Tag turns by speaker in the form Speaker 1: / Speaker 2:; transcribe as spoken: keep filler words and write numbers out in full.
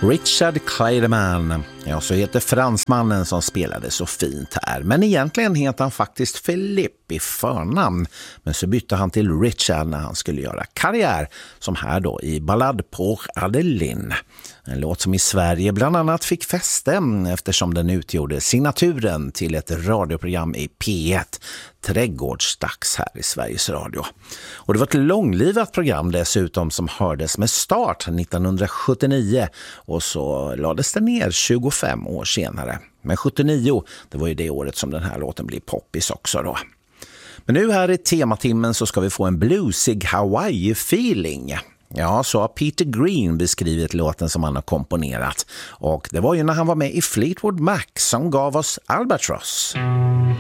Speaker 1: Richard Clayderman, ja, så heter fransmannen som spelade så fint här. Men egentligen heter han faktiskt Philippe i förnamn. Men så bytte han till Richard när han skulle göra karriär, som här då i Ballade pour Adeline. En låt som i Sverige bland annat fick fäste eftersom den utgjorde signaturen till ett radioprogram i P ett, Trädgårdsdags här i Sveriges Radio. Och det var ett långlivat program dessutom som hördes med start nittonhundrasjuttionio och så lades det ner tjugofem år senare. Men sjuttionio, det var ju det året som den här låten blev poppis också då. Men nu här i tematimmen så ska vi få en bluesig Hawaii-feeling. Ja, så har Peter Green beskrivit låten som han har komponerat. Och det var ju när han var med i Fleetwood Mac som gav oss Albatross.